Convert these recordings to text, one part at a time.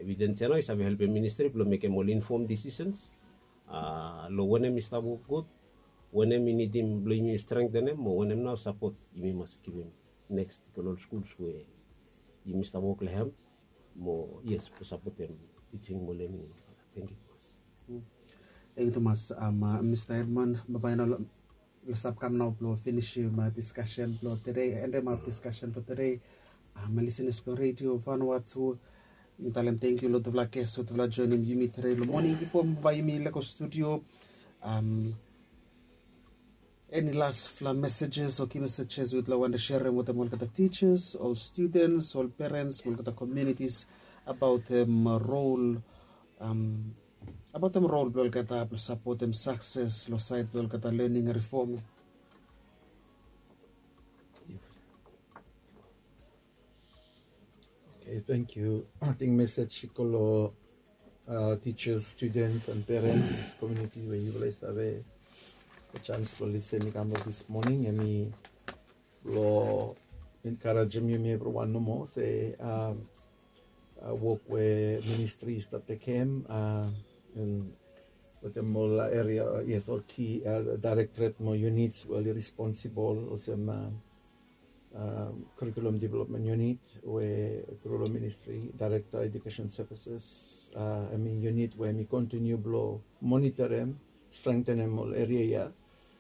evidence no isabi help ministry lo make more informed decisions lo when Mr. work good when we need him lo imi strengthen him mo when now support imi must give him next color schools where imi Mr. work lehem mo yes to support him teaching mo learning. Thank you. Thank you, Thomas. Mr. Edmund, let's come now to finish my discussion today. End my discussion for today. I'm listening to radio Vanuatu. Thank you, lot of like guests, lot of joining you today. The morning before by me like studio. Any last messages or key messages with Lawanda sharing with the teachers, all students, all parents, all the communities about role. About them role will get up support them success lo side will get learning and reform. Okay, thank you. I think message kolo teachers, students and parents, community where you guys have a chance to listen this morning and me lo encourage me everyone no more say work with ministries that they came and with the more area yes or key directorate more units well responsible or some curriculum development unit where through the ministry director education services I mean unit where we continue blow monitor them strengthen them all area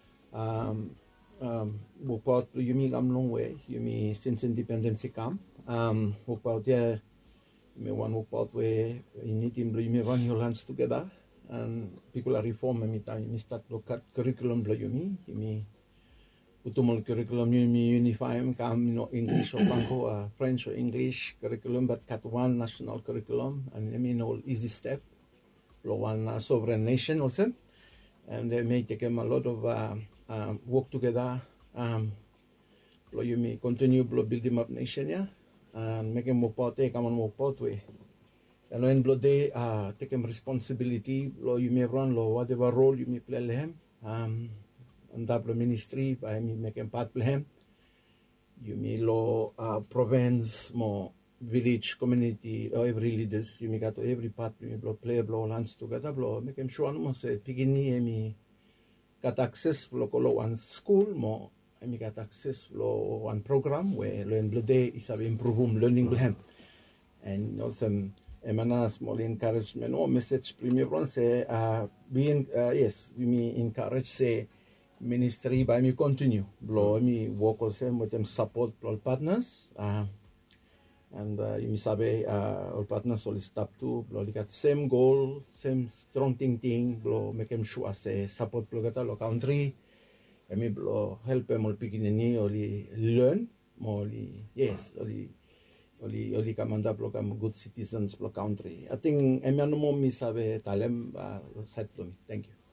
work out you mean I'm long way you mean since independence come work out yeah me one work out where you need to bring me run your hands together and people are reform me time me start look at curriculum blow you me utumol curriculum you me unify come you know English or Franco French or English curriculum but cut one national curriculum and I mean all easy step blow one sovereign nation also and they may take them a lot of work together blow you me continue blow build them up nation yeah and make them more part come on more part way and when blow they take them responsibility blow you may run lo whatever role you may play them and that ministry by me make them part play them you may lo province more village community or every leaders you may got to every part you may blow play blow lands together blow make them sure no say pigini me got access blow colo one school more I got access to one program where learn day is improve learning them and also emana small encouragement or message premier one say being yes we me encourage say ministry by me continue blow me work also with them support all partners and you sabe all partners all stop to blow they got same goal same strong thing blow make them sure say support blow got all country I mean, help them all beginning only learn more yes only commander block good citizens block country. I think I mean no miss have talem side for me. Thank you.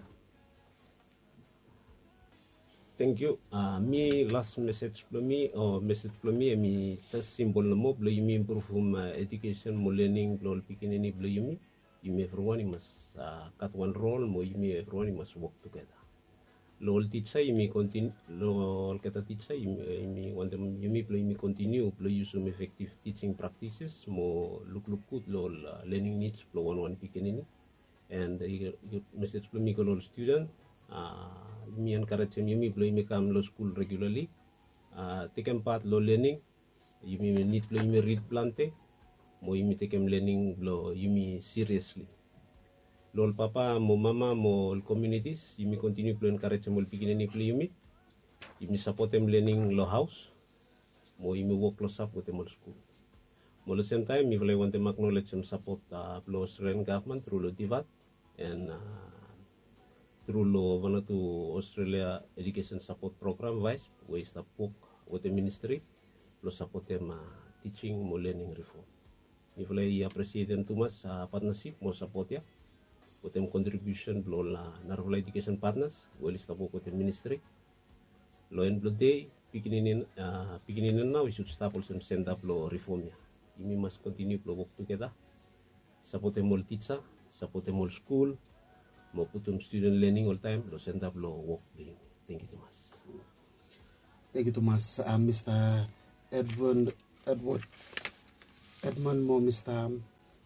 Thank you. Me last message for me or message for me just symbol mo blow you improve education mo learning blow beginning blow you everyone must cut one role mo you everyone must work together. Lol teacher you may continue lol kata teacher you may want them you may continue play use some effective teaching practices more look good lol learning needs flow one beginning and your message for me lol student me encourage you may play me come law school regularly take part law learning you may need play me read plante mo you may take learning law you may seriously lol papa mo mama mo communities you may continue to encourage mo beginning play you may support them learning law house mo you may work close up with them school mo the same time you want them acknowledge them support law Australian government through law DIVAT and through law one to Australia education support program vice where is the work with the ministry law support them teaching mo learning reform if I appreciate them too much partnership mo support ya with them contribution below Narvala education partners well established with the ministry law and blood day beginning now we should start also send up law reform ya we must continue to work together support them all teacher support them all school mo put them student learning all time law send up law work thank you Thomas. Thank you Thomas. Mr. Edmund mo Mr.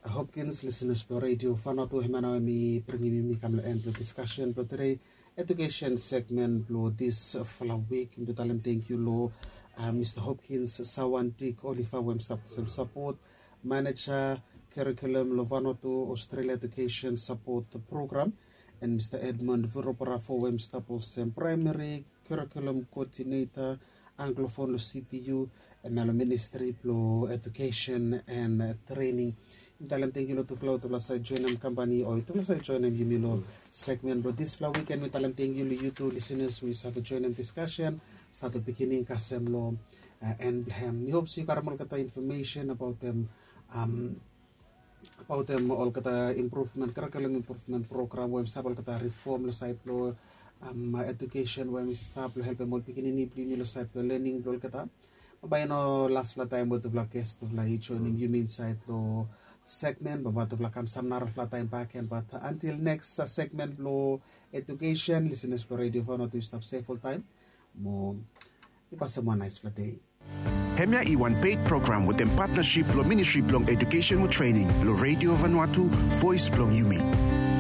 Hopkins listeners per radio Vanuatu himana mi pringi kam end discussion pro today education segment lo this week in the talent thank you lo Mr. Hopkins Sawantik Oliver Wemstap support manager curriculum lo Vanuatu Australia Education Support Program and Mr. Edmund Vuropara for Wemstap primary curriculum coordinator Anglophone lo CTU and Malo Ministry lo Education and Training. Talent thank you to flow to sa join am company or to sa join am yumilo segment but this flow weekend we talent thank you to listeners we have a join am discussion start at beginning kasem lo and we hope you karamol kata information about them all kata improvement curriculum improvement program we sabal kata reform lo site lo education we stop lo help mo beginning ni lo site lo learning lo kata by no last time with the guest of la joining you inside lo segment babato blakam samnar flat time back and but until next segment lo education listeners for radio for not to stop safe full time mo ipasa mo nice flat day Hemia Iwan paid program with them partnership lo ministry blong education mo training lo radio Vanuatu voice blong Yumi